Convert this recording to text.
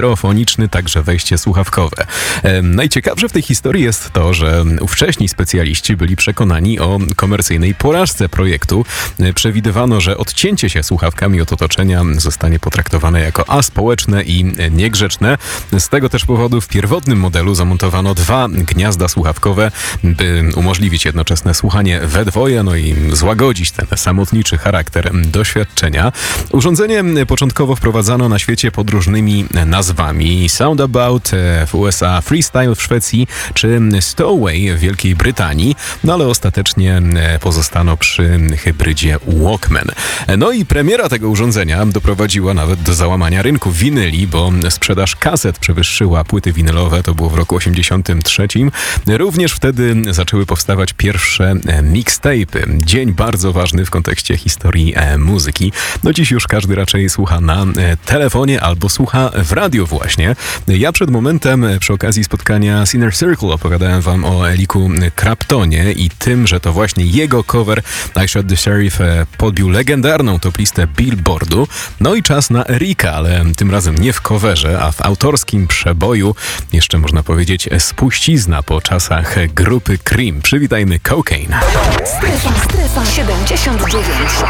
stereofoniczny, także wejście słuchawkowe. Najciekawsze w tej historii jest to, że ówcześni specjaliści byli przekonani o komercyjnej porażce projektu. Przewidywano, że odcięcie się słuchawkami od otoczenia zostanie potraktowane jako aspołeczne i niegrzeczne. Z tego też powodu w pierwotnym modelu zamontowano 2 gniazda słuchawkowe, by umożliwić jednoczesne słuchanie we dwoje, no i złagodzić ten samotniczy charakter doświadczenia. Urządzenie początkowo wprowadzano na świecie pod różnymi nazwami: Soundabout w USA, Freestyle w Szwecji czy Stowaway w Wielkiej Brytanii, no ale ostatecznie pozostano przy hybrydzie Walkman. No i premiera tego urządzenia doprowadziła nawet do załamania rynku winyli, bo sprzedaż kaset przewyższyła płyty winylowe, to było w roku 1983. Również wtedy zaczęły powstawać pierwsze mixtape'y. Dzień bardzo ważny w kontekście historii muzyki. No dziś już każdy raczej słucha na telefonie albo słucha w radiu właśnie. Ja przed momentem przy okazji spotkania z Inner Circle opowiadałem wam o Ericu Claptonie i tym, że to właśnie jego cover I Shot the Sheriff podbił legendarną toplistę Billboardu. No i czas na Erika, ale tym razem nie w coverze, a w autorskim przeboju. Jeszcze można powiedzieć spuścizna po czasach grupy Cream. Przywitajmy Cocaine. Strefa 79.